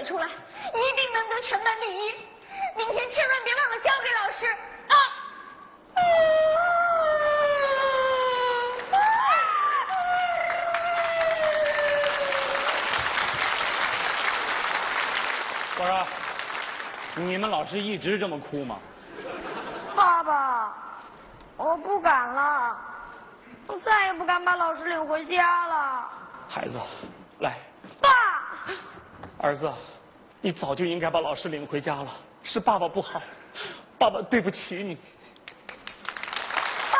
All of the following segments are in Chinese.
出来，一定能得全班第一。明天千万别忘了交给老师啊！ 我说，你们老师一直这么哭吗？ 爸爸，我不敢了，我再也不敢把老师领回家了。 孩子，来， 爸， 儿子，你早就应该把老师领回家了，是爸爸不好，爸爸对不起你。 爸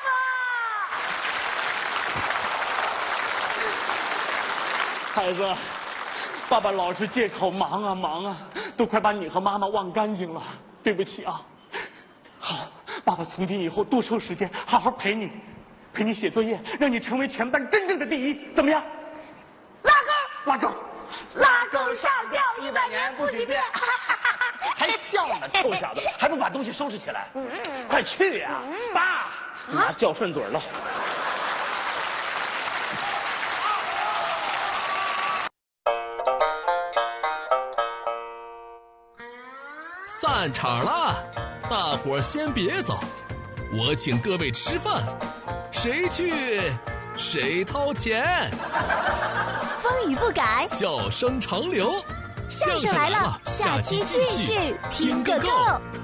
爸， 孩子，爸爸老是借口忙啊忙啊，都快把你和妈妈忘干净了，对不起啊。好，爸爸从今以后多抽时间，好好陪你写作业，让你成为全班真正的第一，怎么样？拉钩， 拉钩上吊100年不许变。 还笑呢，臭小子，还不把东西收拾起来？快去呀，爸，妈叫顺嘴了。 散场了，大伙儿先别走，我请各位吃饭，谁去谁掏钱。 风雨不改， 笑声长流， 相声来了，下期继续听个够。